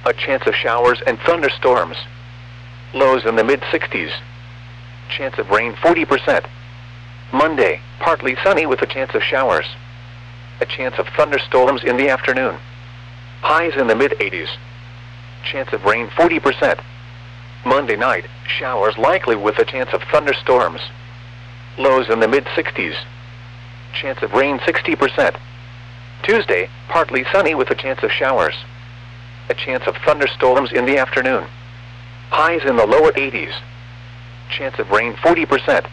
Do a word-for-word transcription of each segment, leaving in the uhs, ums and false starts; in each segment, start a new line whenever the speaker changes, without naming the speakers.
a chance of showers and thunderstorms. Lows in the mid sixties. Chance of rain forty percent. Monday, partly sunny with a chance of showers. A chance of thunderstorms in the afternoon. Highs in the mid eighties. Chance of rain forty percent. Monday night, showers likely with a chance of thunderstorms. Lows in the mid sixties. Chance of rain sixty percent. Tuesday, partly sunny with a chance of showers. A chance of thunderstorms in the afternoon. Highs in the lower eighties. Chance of rain forty percent.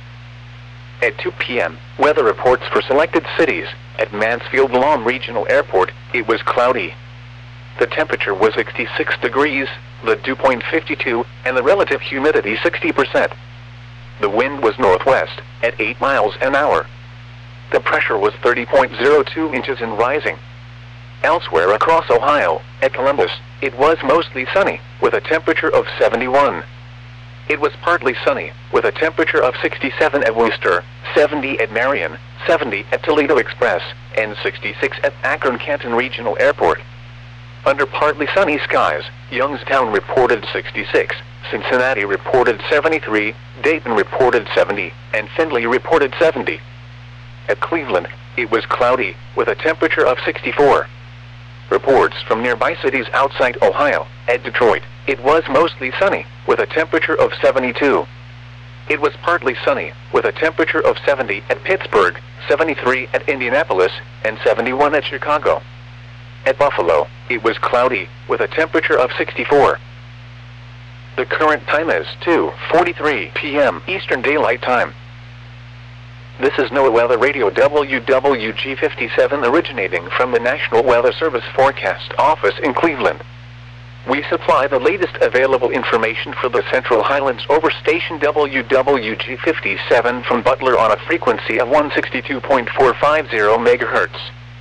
At two p m, weather reports for selected cities. At Mansfield Lahm Regional Airport, it was cloudy. The temperature was sixty-six degrees, the dew point fifty-two, and the relative humidity sixty percent. The wind was northwest, at eight miles an hour. The pressure was thirty point zero two inches and rising. Elsewhere across Ohio, at Columbus, it was mostly sunny, with a temperature of seventy-one. It was partly sunny, with a temperature of sixty-seven at Worcester, seventy at Marion, seventy at Toledo Express, and sixty-six at Akron-Canton Regional Airport. Under partly sunny skies, Youngstown reported sixty-six, Cincinnati reported seventy-three, Dayton reported seventy, and Findlay reported seventy. At Cleveland, it was cloudy, with a temperature of sixty-four. Reports from nearby cities outside Ohio. At Detroit, it was mostly sunny, with a temperature of seventy-two. It was partly sunny, with a temperature of seventy at Pittsburgh, seventy-three at Indianapolis, and seventy-one at Chicago. At Buffalo, it was cloudy, with a temperature of sixty-four. The current time is two forty-three p m Eastern Daylight Time. This is NOAA Weather Radio W W G fifty-seven originating from the National Weather Service Forecast Office in Cleveland. We supply the latest available information for the Central Highlands over station W W G fifty-seven from Butler on a frequency of one sixty-two point four five zero megahertz.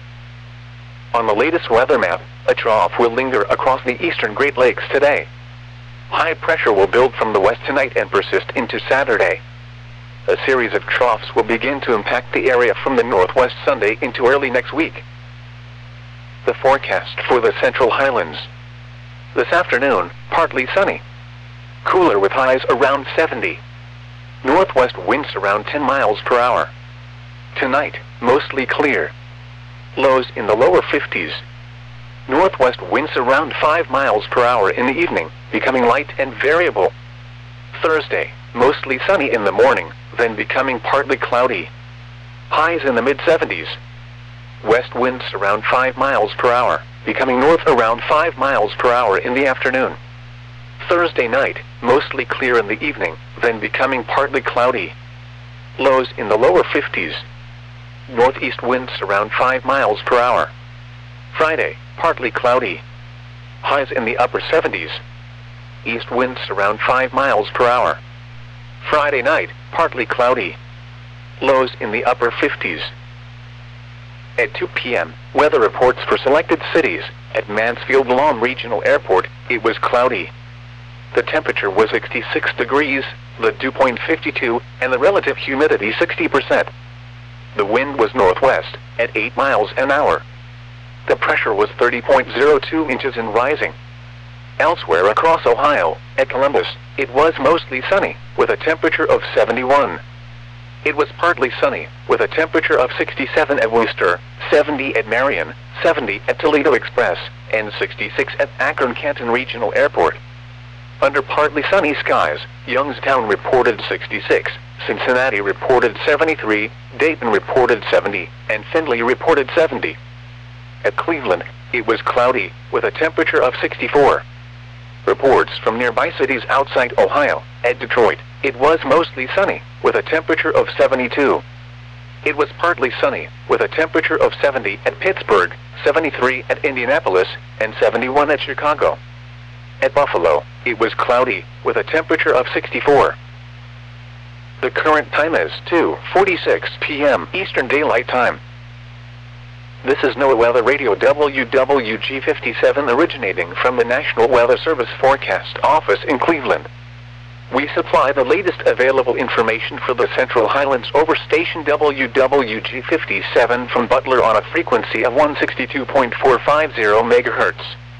On the latest weather map, a trough will linger across the eastern Great Lakes today. High pressure will build from the west tonight and persist into Saturday. A series of troughs will begin to impact the area from the northwest Sunday into early next week. The forecast for the Central Highlands. This afternoon, partly sunny. Cooler with highs around seventy. Northwest winds around ten miles per hour. Tonight, mostly clear. Lows in the lower fifties. Northwest winds around five miles per hour in the evening, becoming light and variable. Thursday, mostly sunny in the morning, then becoming partly cloudy. Highs in the mid seventies. West winds around five miles per hour, becoming north around five miles per hour in the afternoon. Thursday night, mostly clear in the evening, then becoming partly cloudy. Lows in the lower fifties. Northeast winds around five miles per hour. Friday, partly cloudy. Highs in the upper seventies. East winds around five miles per hour. Friday night, partly cloudy. Lows in the upper fifties. At two p m, weather reports for selected cities. At Mansfield Lahm Regional Airport, it was cloudy. The temperature was sixty-six degrees, the dew point fifty-two, and the relative humidity sixty percent. The wind was northwest, at eight miles an hour. The pressure was thirty point zero two inches and rising. Elsewhere across Ohio, at Columbus, it was mostly sunny, with a temperature of seventy-one. It was partly sunny, with a temperature of sixty-seven at Worcester, seventy at Marion, seventy at Toledo Express, and sixty-six at Akron-Canton Regional Airport. Under partly sunny skies, Youngstown reported sixty-six, Cincinnati reported seventy-three, Dayton reported seventy, and Findlay reported seventy. At Cleveland, it was cloudy, with a temperature of sixty-four. Reports from nearby cities outside Ohio. At Detroit, it was mostly sunny, with a temperature of seventy-two. It was partly sunny, with a temperature of seventy at Pittsburgh, seventy-three at Indianapolis, and seventy-one at Chicago. At Buffalo, it was cloudy, with a temperature of sixty-four. The current time is two forty-six p m Eastern Daylight Time. This is NOAA Weather Radio W W G fifty-seven originating from the National Weather Service Forecast Office in Cleveland. We supply the latest available information for the Central Highlands over station W W G fifty-seven from Butler on a frequency of one sixty-two point four five zero megahertz.